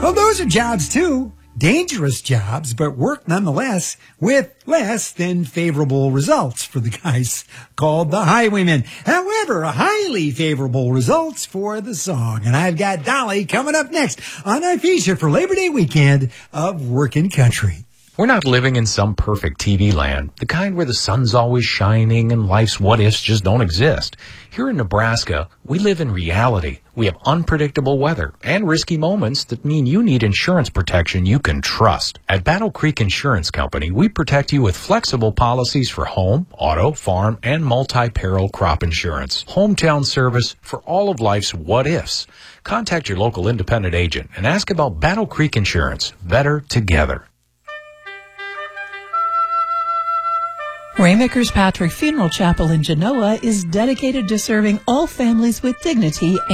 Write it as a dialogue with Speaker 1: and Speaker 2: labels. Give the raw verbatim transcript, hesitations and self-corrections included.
Speaker 1: Well, those are jobs too. Dangerous jobs, but work nonetheless with less than favorable results for the guys called the Highwaymen. However, highly favorable results for the song. And I've got Dolly coming up next on our feature for Labor Day weekend of Workin' Country.
Speaker 2: We're not living in some perfect T V land, the kind where the sun's always shining and life's what-ifs just don't exist. Here in Nebraska, we live in reality. We have unpredictable weather and risky moments that mean you need insurance protection you can trust. At Battle Creek Insurance Company, we protect you with flexible policies for home, auto, farm, and multi-peril crop insurance. Hometown service for all of life's what-ifs. Contact your local independent agent and ask about Battle Creek Insurance. Better together.
Speaker 3: Raymakers Patrick Funeral Chapel in Genoa is dedicated to serving all families with dignity